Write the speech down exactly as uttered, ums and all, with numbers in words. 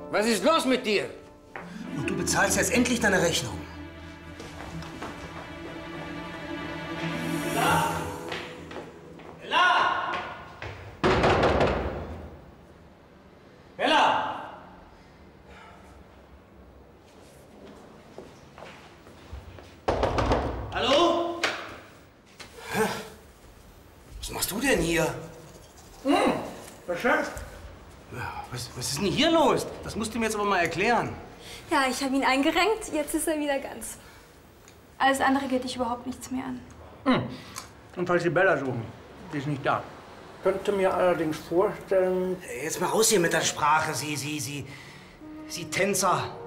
Was ist los mit dir? Und du bezahlst jetzt endlich deine Rechnung. Ella! Ella! Ella! Hallo? Hä? Was machst du denn hier? Hm, was schön. Was, was ist denn hier los? Das musst du mir jetzt aber mal erklären. Ja, ich habe ihn eingerenkt, jetzt ist er wieder ganz. Alles andere geht dich überhaupt nichts mehr an. Hm. Und falls Sie Bella suchen, die ist nicht da. Könnte mir allerdings vorstellen... Jetzt mal raus hier mit der Sprache, Sie, Sie, Sie, Sie Tänzer.